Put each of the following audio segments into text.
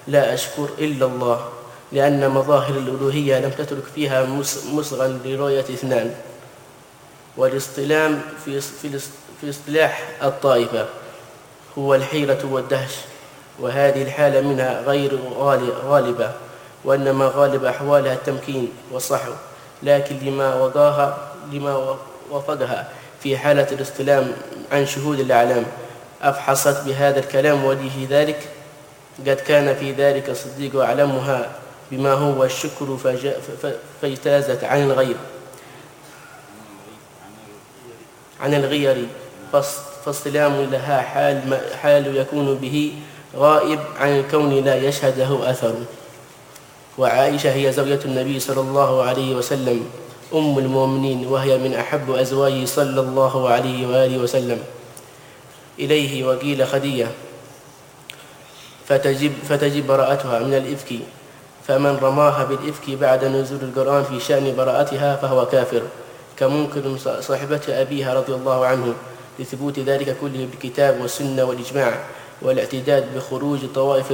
لا أشكر إلا الله، لأن مظاهر الألوهية لم تترك فيها مصغا لرؤية اثنان. والاصطلام في اصطلاح الطائفة هو الحيرة والدهش، وهذه الحالة منها غير غالبة، وإنما غالب أحوالها التمكين والصحو، لكن لما وفقها في حالة الاصطلام عن شهود الأعلام أفحصت بهذا الكلام وجه ذلك. قد كان في ذلك الصديق أعلمها بما هو الشكر فاجتازت عن الغير، فاصطلام لها حال يكون به غائب عن الكون لا يشهده أثر. وعائشة هي زوجة النبي صلى الله عليه وسلم أم المؤمنين، وهي من أحب أزواجه صلى الله عليه وآله وسلم إليه، وقيل خديجة، فتجب براءتها من الإفك، فمن رماها بالإفك بعد نزول القرآن في شأن براءتها فهو كافر، كمنكر صاحبة أبيها رضي الله عنه، لثبوت ذلك كله بالكتاب والسنة والإجماع، والاعتداد بخروج طوائف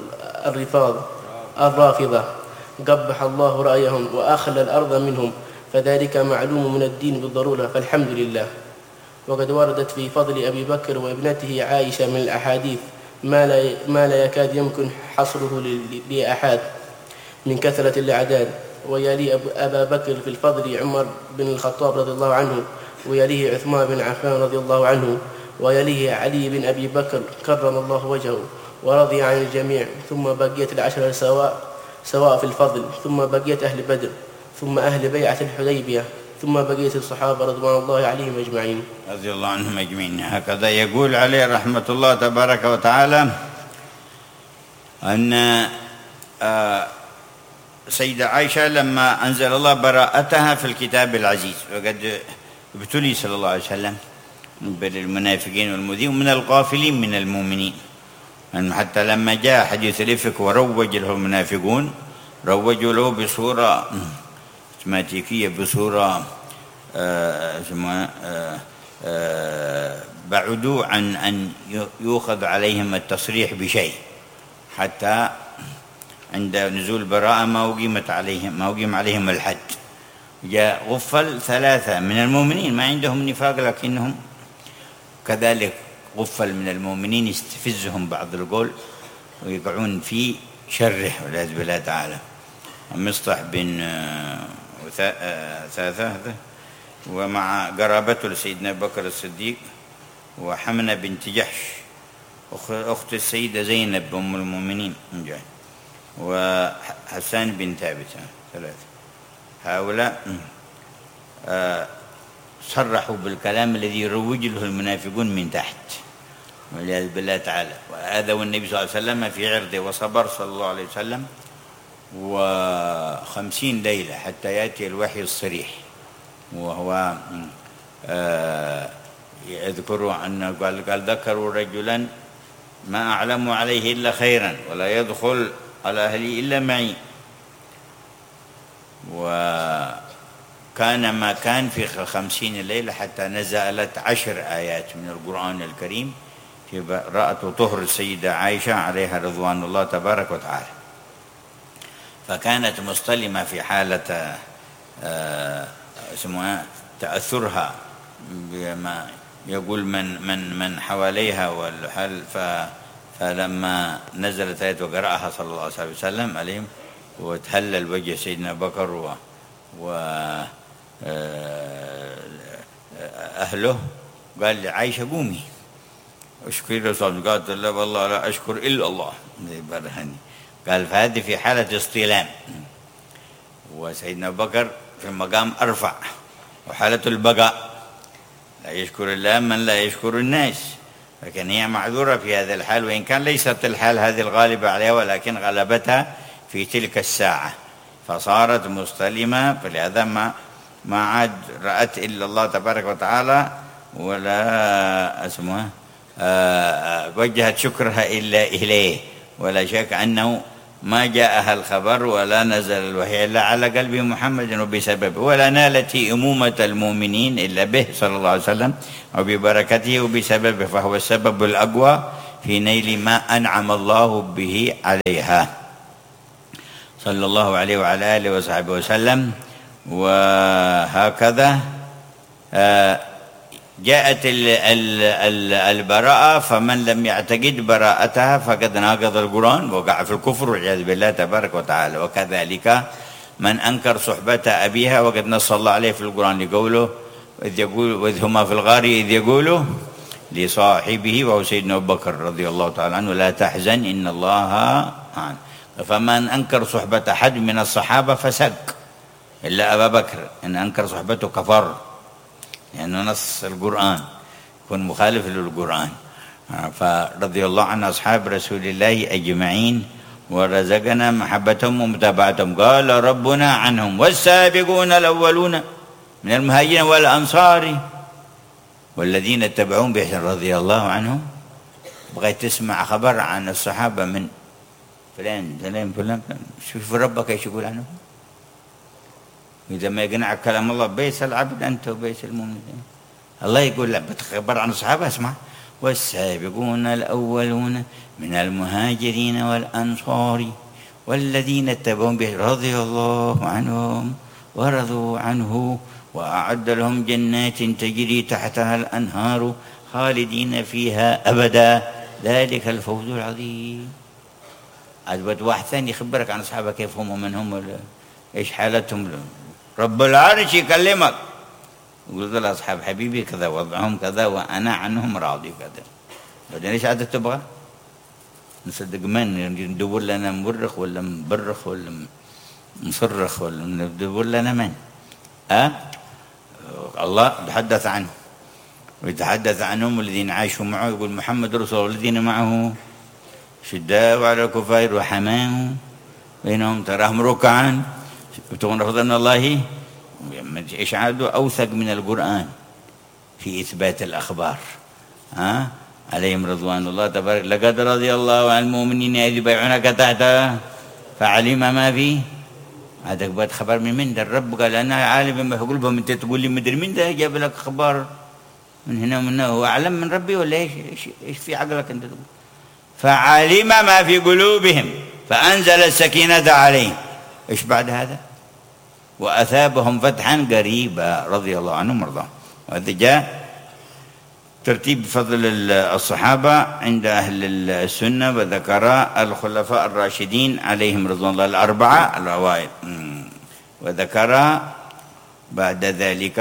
الرافضة قبح الله رأيهم وأخلى الأرض منهم، فذلك معلوم من الدين بالضرورة، فالحمد لله. وقد وردت في فضل أبي بكر وابنته عائشة من الأحاديث ما لا يكاد يمكن حصره لأحد من كثرة الأعداد، ويلي أبا بكر في الفضل عمر بن الخطاب رضي الله عنه، ويليه عثمان بن عفان رضي الله عنه، ويليه علي بن أبي بكر كرم الله وجهه ورضي عن الجميع، ثم بقيت العشرة سواء في الفضل، ثم بقيت أهل بدر، ثم أهل بيعة الحديبية، ثم بقية الصحابة رضوان الله عليهم أجمعين. رضي الله عنهم أجمعين. هكذا يقول عليه رحمة الله تبارك وتعالى أن سيدة عائشة لما أنزل الله براءتها في الكتاب العزيز، وقد ابتلي صلى الله عليه وسلم بالمنافقين والمذيين ومن الغافلين من المؤمنين، يعني حتى لما جاء حديث الإفك وروج له المنافقون روجوا له بصورة سيستماتيكية، بصورة بعدوا عن أن يؤخذ عليهم التصريح بشيء، حتى عند نزول البراءة ما أقيم عليهم الحد. جاء غفل ثلاثة من المؤمنين ما عندهم نفاق، لكنهم كذلك غفل من المؤمنين يستفزهم بعض القول ويقعون في شره والعياذ بالله تعالى. مصطح بن ثاثة ومع قرابته لسيدنا بكر الصديق، وحمنة بنت جحش أخت السيدة زينب أم المؤمنين، وحسان بن ثابت، ثلاثة. هؤلاء صرحوا بالكلام الذي يروج له المنافقون من تحت والعياذ بالله تعالى، وهذا والنبي صلى الله عليه وسلم في عرضه وصبر صلى الله عليه وسلم 50 ليلة حتى يأتي الوحي الصريح، وهو يذكر أنه قال ذكروا رجلا ما أعلم عليه إلا خيرا ولا يدخل على أهلي إلا معي. وكان ما كان في 50 ليلة حتى نزلت 10 آيات من القرآن الكريم في براءة وطهر السيدة عائشة عليها رضوان الله تبارك وتعالى. فكانت مستلمة في حالة اسمها تأثرها بما يقول من حواليها والحل. فلما نزلت آية وقرأها صلى الله عليه وسلم عليهم وتهلل وجه سيدنا بكر وأهله، قال لعائشة قومي اشكري الرسول، قالت لا والله لا أشكر إلا الله برهني. قال فهذه في حالة اصطلام، وسيدنا بكر في مقام أرفع وحالة البقاء، لا يشكر الله من لا يشكر الناس، لكن هي معذورة في هذا الحال، وإن كان ليست الحال هذه الغالبة عليها، ولكن غلبتها في تلك الساعة فصارت مستلمة، فلهذا ما عاد رأت إلا الله تبارك وتعالى ولا وجهت شكرها إلا إليه، ولا شك أنه ما جاءها الخبر ولا نزل الوحي إلا على قلب محمد وبسببه، ولا نالت أمومة المؤمنين إلا به صلى الله عليه وسلم وببركته وبسببه، فهو السبب الأقوى في نيل ما أنعم الله به عليها، صلى الله عليه وعلى آله وصحبه وسلم. وهكذا جاءت البراءة، فمن لم يعتقد براءتها فقد ناقض القرآن ووقع في الكفر والعياذ بالله تبارك وتعالى. وكذلك من أنكر صحبة أبيها وقد نص الله عليه في القرآن لقوله وإذ هما في الغار إذ يقول لصاحبه وهو سيدنا أبو بكر رضي الله تعالى عنه لا تحزن إن الله معنا. فمن أنكر صحبة أحد من الصحابة فسق إلا أبا بكر، إن أنكر صحبته كفر لأنه يعني نص القرآن يكون مخالف للقرآن. فرضي الله عن أصحاب رسول الله أجمعين ورزقنا محبتهم ومتابعتهم. قال ربنا عنهم والسابقون الأولون من المهاجرين والأنصار والذين اتبعوهم بإحسان رضي الله عنهم. بغيت تسمع خبر عن الصحابة من فلان فلان فلان، شوف ربك ايش يقول عنهم. إذا ما يقنعك كلام الله بيس العبد أنت وبيس المؤمنين. الله يقول لا بتخبر عن الصحابة اسمع والسابقون الأولون من المهاجرين والأنصار والذين اتبعوهم رضي الله عنهم ورضوا عنه وأعد لهم جنات تجري تحتها الأنهار خالدين فيها أبدا ذلك الفوز العظيم. أثبت واحد ثاني يخبرك عن الصحابة كيف هم ومن هم ولا إيش حالتهم. رب العرش يكلمك يقول له أصحاب حبيبي كذا وضعهم كذا وأنا عنهم راضي كذا. بعدين إيش عاد تبغى؟ نصدق من ندور لنا مورخ ولا مبرخ ولا مصرخ ولا ندور لنا من؟ الله يتحدث عنه ويتحدث عنهم الذين عاشوا معه. يقول محمد رسول الله والذين معه شداء على الكفار رحماء بينهم تراهم ركعا يبتغون فضلا من الله. ايش عادوا اوثق من القرآن في اثبات الاخبار. عليهم رضوان الله تبارك. لقد رضي الله عن المؤمنين اذ يبايعونك تحت فعلم ما فيه. هذا بعد خبر من ده الرب قال انا عالم بما في قلوبهم. انت تقول لي مدري مين ده جاب لك اخبار من هنا ومن هنا. هو اعلم من ربي ولا ايش في عقلك انت تقول؟ فعلم ما في قلوبهم فانزل السكينة عليهم. ايش بعد هذا؟ واثابهم فتحا قريبا رضي الله عنهم وارضاهم. وهذا جاء ترتيب فضل الصحابة عند أهل السنة. وذكر الخلفاء الراشدين عليهم رضوان الله الأربعة الأوائل. وذكر بعد ذلك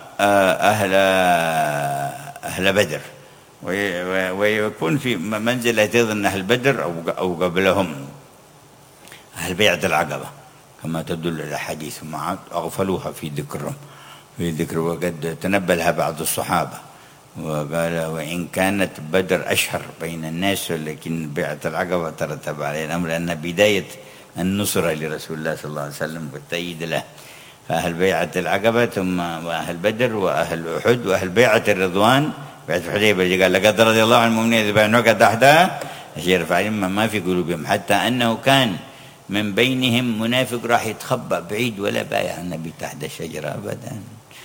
أهل بدر. ويكون في منزلة أيضا أهل بدر أو قبلهم أهل بيعة العقبة كما تدل الأحاديث معه أغفلوها في ذكرهم وقد تنبه لها بعض الصحابة وقال وإن كانت بدر أشهر بين الناس لكن بيعة العقبة ترتب عليه الأمر لأنها بداية النصرة لرسول الله صلى الله عليه وسلم والتأييد له. فأهل بيعة العقبة ثم وأهل بدر وأهل أحد وأهل بيعة الرضوان بيعة الحديبية. قال لقد رضي الله عن المؤمنين إذ بايعونك تحتها الشجرة فعلم ما في قلوبهم حتى أنه كان من بينهم منافق راح يتخبأ بعيد ولا بايع النبي تحت الشجرة أبدا.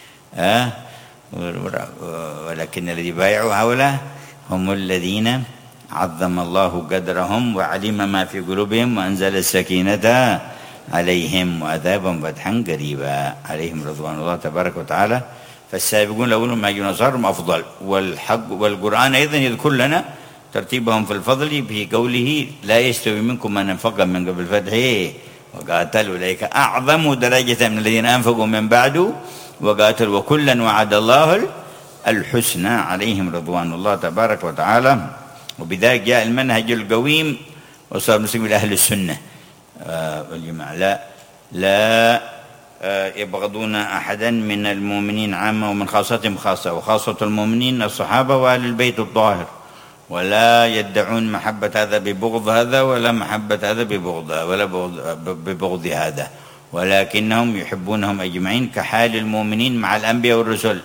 ولكن الذي بايعوا هؤلاء هم الذين عظم الله قدرهم وعلم ما في قلوبهم وأنزل السكينة عليهم وأثابهم فتحا قريبا عليهم رضوان الله تبارك وتعالى. فالسابقون الأولون من المهاجرين والأنصار أفضل. والحق والقرآن أيضا يذكر لنا ترتيبهم في الفضل في قوله لا يستوي منكم من انفق من قبل فتحه وقاتل أولئك أعظم درجة من الذين أنفقوا من بعد وقاتل وكلا وعد الله الحسنى عليهم رضوان الله تبارك وتعالى. وبذلك جاء المنهج القويم وصار مسلم إلى أهل السنة والجماعة لا يبغضون أحدا من المؤمنين عامة ومن خاصتهم خاصة. وخاصة المؤمنين الصحابة وأهل البيت الطاهر. ولا يدعون محبة هذا ببغض هذا ولا محبة هذا ببغض ولا ببغض هذا ولكنهم يحبونهم أجمعين كحال المؤمنين مع الأنبياء والرسل.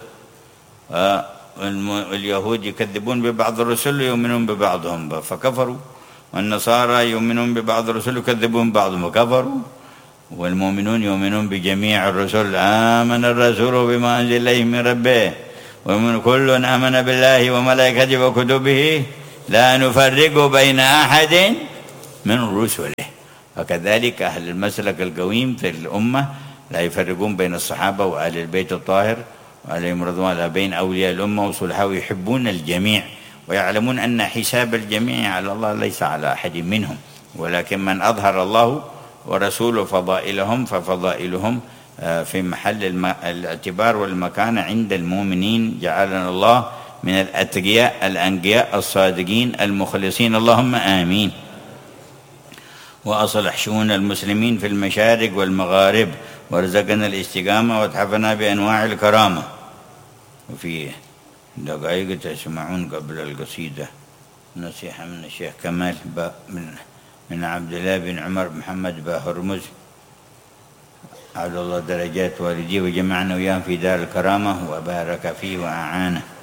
اليهود يكذبون ببعض الرسل ويؤمنون ببعضهم فكفروا. والنصارى يؤمنون ببعض الرسل ويكذبون بعضهم وكفروا. والمؤمنون يؤمنون بجميع الرسل. آمن الرسول بما أنزل إليه من ربه ومن كل آمن بالله وملائكته وكتبه لا نفرق بين أحد من رسله. وكذلك أهل المسلك القويم في الأمة لا يفرقون بين الصحابة وأهل البيت الطاهر وعليهم رضوان الله، بين أولياء الأمة وصلحاء، يحبون الجميع ويعلمون أن حساب الجميع على الله ليس على أحد منهم، ولكن من أظهر الله ورسوله فضائلهم ففضائلهم في محل الاعتبار والمكانة عند المؤمنين. جعلنا الله من الأتقياء الأنقياء الصادقين المخلصين، اللهم آمين. وأصلح شؤون المسلمين في المشارق والمغارب، وارزقنا الاستقامة واتحفنا بأنواع الكرامة. وفي دقائق تسمعون قبل القصيدة نصيحة من الشيخ كمال من عبد الله بن عمر محمد باهرمز، أعلى الله درجات والديه وجمعنا وياهم في دار الكرامة وبارك فيه وأعانه.